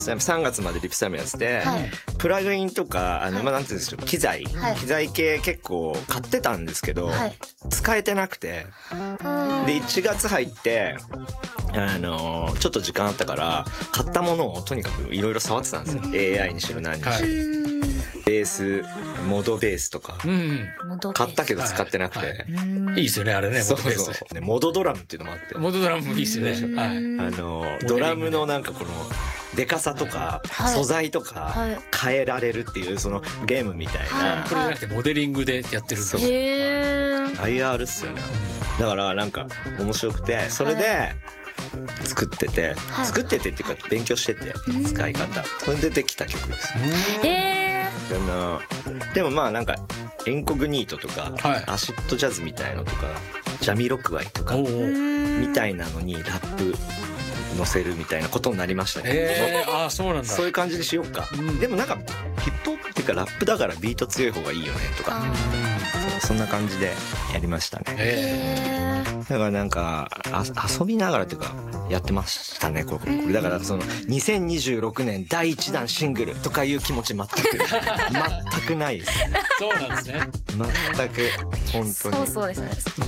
3月までリップサムやってて、 はいプラグインとかまあなんていうんでしょう、機材系結構買ってたんですけど、 はい使えてなくて、で1月入ってちょっと時間あったから買ったものをとにかくいろいろ触ってたんですよ、AI にしろ何にしろ、 はいベースモードベースとか買ったけど使ってなくて、 いいですよねあれね。 そうモードベースそう、ね、モードドラムっていうのもあって、 モードドラムもいいですよね。はい。 ドラムのなんかこのでかさとかはい素材とかはい変えられるっていうそのゲームみたいな、 これじゃなくてモデリングでやってるんですよ。 へー IR っすよね。だからなんか面白くて、それで作ってて、 はい作っててっていうか勉強してて使い方、それでできた曲です。 へでもまあなんかエンコグニートとか、 はいアシッドジャズみたいのとかジャミロクワイとかおーみたいなのにラップ載せるみたいなことになりましたね。 ああそうなんだ。 そういう感じにしようか、でもなんかヒップホップっていうかラップだからビート強い方がいいよねとか、そんな感じでやりましたね。 えだからなんか遊びながらっていうかやってましたねこれだからその2026年第1弾シングルとかいう気持ち全くないです。 そうなんですね。 全く本当にそうですね。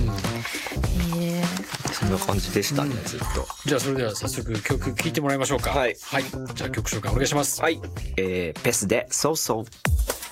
そんな感じでしたね、ずっと。 じゃあそれでは早速曲聴いてもらいましょうか。 はいじゃあ曲紹介お願いします。 はい、ペスでそうそう。